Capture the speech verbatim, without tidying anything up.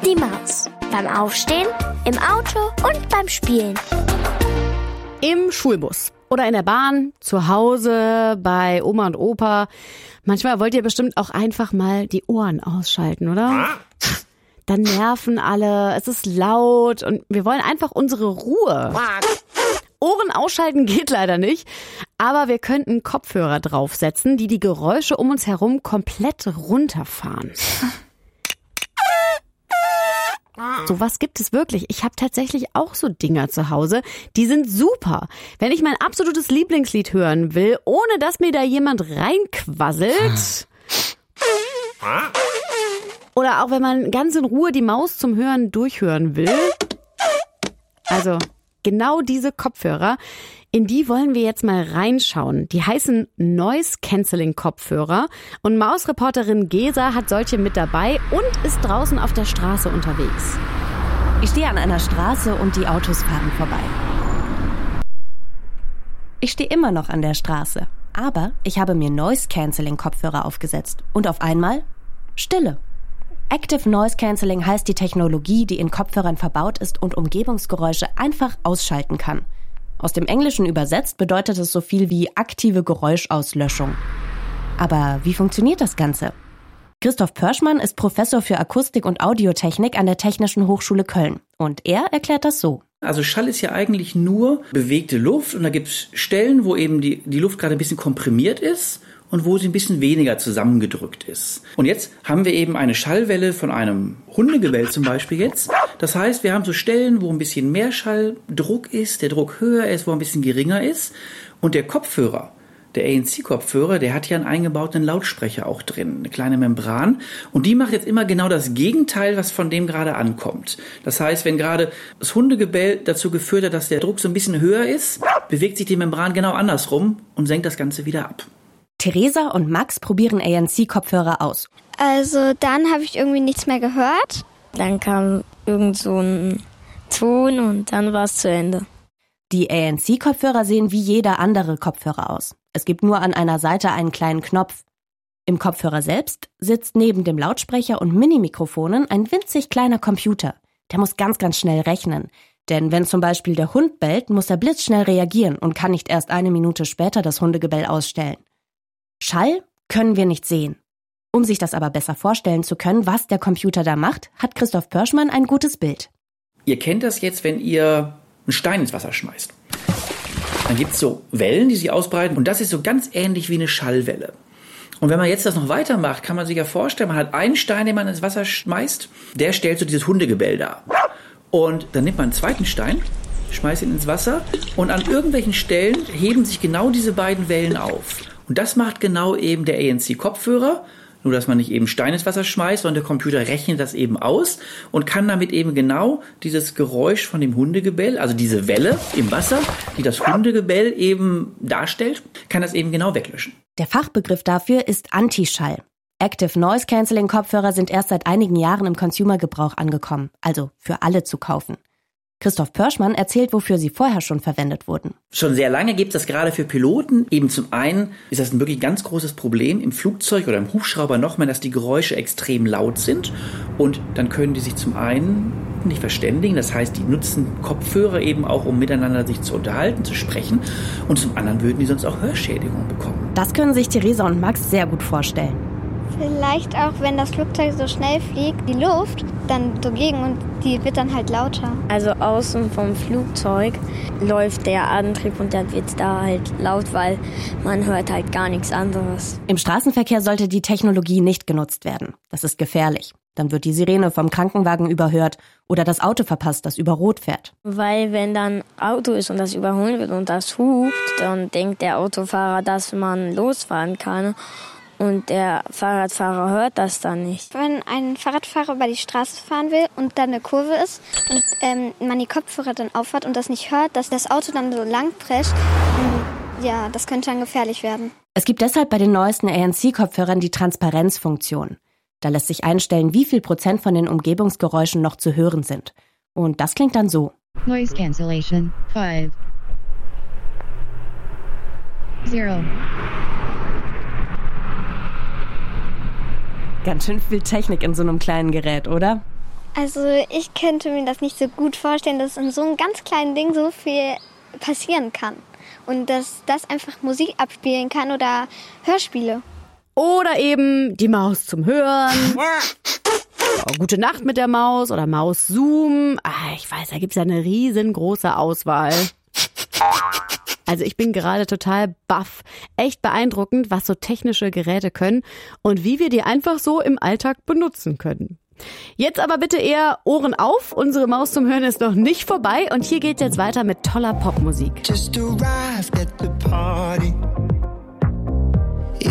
Die Maus. Beim Aufstehen, im Auto und beim Spielen. Im Schulbus oder in der Bahn, zu Hause, bei Oma und Opa. Manchmal wollt ihr bestimmt auch einfach mal die Ohren ausschalten, oder? Dann nerven alle, es ist laut und wir wollen einfach unsere Ruhe. Ohren ausschalten geht leider nicht, aber wir könnten Kopfhörer draufsetzen, die die Geräusche um uns herum komplett runterfahren. Sowas gibt es wirklich. Ich habe tatsächlich auch so Dinger zu Hause. Die sind super. Wenn ich mein absolutes Lieblingslied hören will, ohne dass mir da jemand reinquasselt. Oder auch wenn man ganz in Ruhe die Maus zum Hören durchhören will. Also genau diese Kopfhörer, in die wollen wir jetzt mal reinschauen. Die heißen Noise-Canceling-Kopfhörer und Mausreporterin Gesa hat solche mit dabei und ist draußen auf der Straße unterwegs. Ich stehe an einer Straße und die Autos fahren vorbei. Ich stehe immer noch an der Straße, aber ich habe mir Noise-Canceling-Kopfhörer aufgesetzt und auf einmal Stille. Active Noise Cancelling heißt die Technologie, die in Kopfhörern verbaut ist und Umgebungsgeräusche einfach ausschalten kann. Aus dem Englischen übersetzt bedeutet es so viel wie aktive Geräuschauslöschung. Aber wie funktioniert das Ganze? Christoph Pörschmann ist Professor für Akustik und Audiotechnik an der Technischen Hochschule Köln. Und er erklärt das so. Also Schall ist ja eigentlich nur bewegte Luft und da gibt es Stellen, wo eben die, die Luft gerade ein bisschen komprimiert ist und wo sie ein bisschen weniger zusammengedrückt ist. Und jetzt haben wir eben eine Schallwelle von einem Hundegebell zum Beispiel jetzt. Das heißt, wir haben so Stellen, wo ein bisschen mehr Schalldruck ist, der Druck höher ist, wo ein bisschen geringer ist. Und der Kopfhörer, der A N C-Kopfhörer, der hat ja einen eingebauten Lautsprecher auch drin, eine kleine Membran. Und die macht jetzt immer genau das Gegenteil, was von dem gerade ankommt. Das heißt, wenn gerade das Hundegebell dazu geführt hat, dass der Druck so ein bisschen höher ist, bewegt sich die Membran genau andersrum und senkt das Ganze wieder ab. Theresa und Max probieren A N C-Kopfhörer aus. Also dann habe ich irgendwie nichts mehr gehört. Dann kam irgend so ein Ton und dann war es zu Ende. Die A N C-Kopfhörer sehen wie jeder andere Kopfhörer aus. Es gibt nur an einer Seite einen kleinen Knopf. Im Kopfhörer selbst sitzt neben dem Lautsprecher und Mini-Mikrofonen ein winzig kleiner Computer. Der muss ganz, ganz schnell rechnen. Denn wenn zum Beispiel der Hund bellt, muss er blitzschnell reagieren und kann nicht erst eine Minute später das Hundegebell ausstellen. Schall können wir nicht sehen. Um sich das aber besser vorstellen zu können, was der Computer da macht, hat Christoph Pörschmann ein gutes Bild. Ihr kennt das jetzt, wenn ihr einen Stein ins Wasser schmeißt. Dann gibt es so Wellen, die sich ausbreiten und das ist so ganz ähnlich wie eine Schallwelle. Und wenn man jetzt das noch weitermacht, kann man sich ja vorstellen, man hat einen Stein, den man ins Wasser schmeißt, der stellt so dieses Hundegebell dar. Und dann nimmt man einen zweiten Stein, schmeißt ihn ins Wasser und an irgendwelchen Stellen heben sich genau diese beiden Wellen auf. Und das macht genau eben der A N C-Kopfhörer, nur dass man nicht eben Stein ins Wasser schmeißt, sondern der Computer rechnet das eben aus und kann damit eben genau dieses Geräusch von dem Hundegebell, also diese Welle im Wasser, die das Hundegebell eben darstellt, kann das eben genau weglöschen. Der Fachbegriff dafür ist Antischall. Active Noise Cancelling Kopfhörer sind erst seit einigen Jahren im Consumer-Gebrauch angekommen, also für alle zu kaufen. Christoph Pörschmann erzählt, wofür sie vorher schon verwendet wurden. Schon sehr lange gibt es das gerade für Piloten. Eben zum einen ist das ein wirklich ganz großes Problem im Flugzeug oder im Hubschrauber noch mehr, dass die Geräusche extrem laut sind. Und dann können die sich zum einen nicht verständigen. Das heißt, die nutzen Kopfhörer eben auch, um miteinander sich zu unterhalten, zu sprechen. Und zum anderen würden die sonst auch Hörschädigungen bekommen. Das können sich Theresa und Max sehr gut vorstellen. Vielleicht auch, wenn das Flugzeug so schnell fliegt, die Luft dann dagegen und die wird dann halt lauter. Also außen vom Flugzeug läuft der Antrieb und dann wird es da halt laut, weil man hört halt gar nichts anderes. Im Straßenverkehr sollte die Technologie nicht genutzt werden. Das ist gefährlich. Dann wird die Sirene vom Krankenwagen überhört oder das Auto verpasst, das über Rot fährt. Weil wenn dann Auto ist und das überholen wird und das hupt, dann denkt der Autofahrer, dass man losfahren kann. Und der Fahrradfahrer hört das dann nicht. Wenn ein Fahrradfahrer über die Straße fahren will und da eine Kurve ist und ähm, man die Kopfhörer dann aufhat und das nicht hört, dass das Auto dann so lang prescht, ja, das könnte dann gefährlich werden. Es gibt deshalb bei den neuesten A N C-Kopfhörern die Transparenzfunktion. Da lässt sich einstellen, wie viel Prozent von den Umgebungsgeräuschen noch zu hören sind. Und das klingt dann so. Noise cancellation, five. Zero. Ganz schön viel Technik in so einem kleinen Gerät, oder? Also ich könnte mir das nicht so gut vorstellen, dass in so einem ganz kleinen Ding so viel passieren kann. Und dass das einfach Musik abspielen kann oder Hörspiele. Oder eben die Maus zum Hören. Oh, Gute Nacht mit der Maus oder Maus-Zoom. Ah, ich weiß, da gibt's ja eine riesengroße Auswahl. Also ich bin gerade total baff. Echt beeindruckend, was so technische Geräte können und wie wir die einfach so im Alltag benutzen können. Jetzt aber bitte eher Ohren auf. Unsere Maus zum Hören ist noch nicht vorbei und hier geht's jetzt weiter mit toller Popmusik. Just arrived at the party.